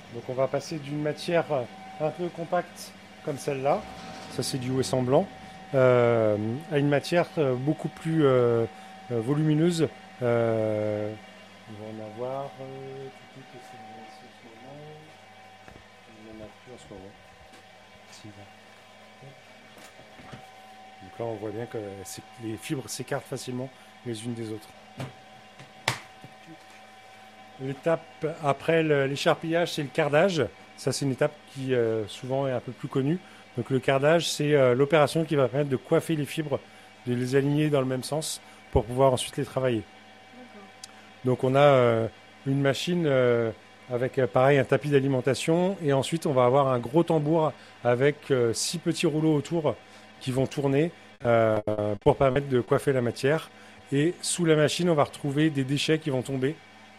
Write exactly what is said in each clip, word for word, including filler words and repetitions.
Donc on va passer d'une matière un peu compacte comme celle-là, ça c'est du Ouessant blanc, euh, à une matière euh, beaucoup plus euh, euh, volumineuse. Euh, on va en avoir euh, tout, tout, tout, c'est- c'est en ce moment. Il n'y en a plus en ce moment. Si, là. Donc là on voit bien que c'est- les fibres s'écartent facilement les unes des autres. L'étape après le- l'écharpillage, c'est le cardage. Ça, c'est une étape qui euh, souvent est un peu plus connue. Donc le cardage, c'est euh, l'opération qui va permettre de coiffer les fibres, de les aligner dans le même sens pour pouvoir ensuite les travailler. Donc on a euh, une machine euh, avec euh, pareil un tapis d'alimentation et ensuite on va avoir un gros tambour avec euh, six petits rouleaux autour qui vont tourner euh, pour permettre de coiffer la matière. Et sous la machine, on va retrouver des déchets qui vont tomber,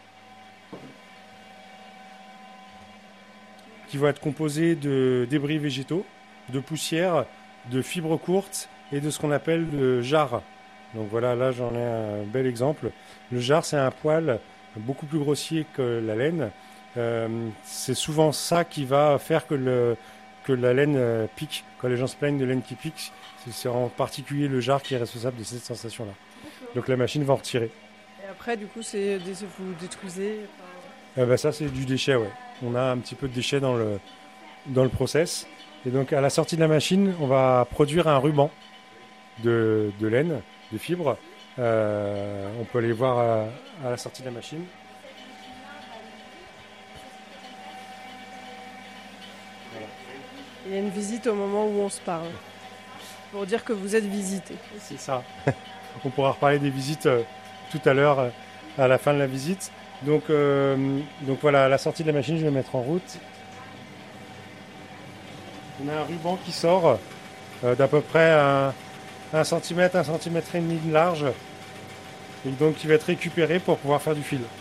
qui vont être composés de débris végétaux, de poussière, de fibres courtes et de ce qu'on appelle le jarre. Donc voilà, là j'en ai un bel exemple. Le jarre, c'est un poil beaucoup plus grossier que la laine. Euh, c'est souvent ça qui va faire que, le, que la laine euh, pique. Quand les gens se plaignent de laine qui pique, c'est, c'est en particulier le jarre qui est responsable de cette sensation-là. Donc la machine va en retirer. Et après, du coup, c'est des, vous détruisez. Euh, bah, ça, c'est du déchet, ouais. On a un petit peu de déchet dans le, dans le process. Et donc à la sortie de la machine, on va produire un ruban de, de laine, de fibres. Euh, on peut aller voir à, à la sortie de la machine. Voilà. Il y a une visite au moment où on se parle. Pour dire que vous êtes visité. C'est ça. On pourra reparler des visites euh, tout à l'heure, euh, à la fin de la visite. Donc, euh, donc voilà, à la sortie de la machine, je vais mettre en route. On a un ruban qui sort euh, d'à peu près un, un centimètre, un centimètre et demi de large, et donc qui va être récupéré pour pouvoir faire du fil.